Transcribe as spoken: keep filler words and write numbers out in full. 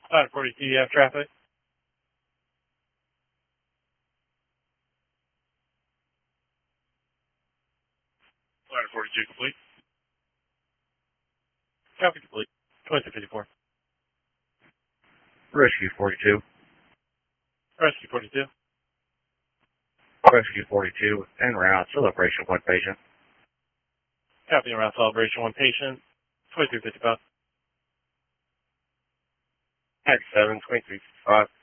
five forty-two, you have traffic? five forty-two complete. Copy complete. twenty-two fifty-four. Rescue forty-two. Rescue forty-two. Rescue forty-two, en route, celebration one patient. Copy around celebration one patient. twenty-three fifty-five. At seven, twenty-three fifty-five.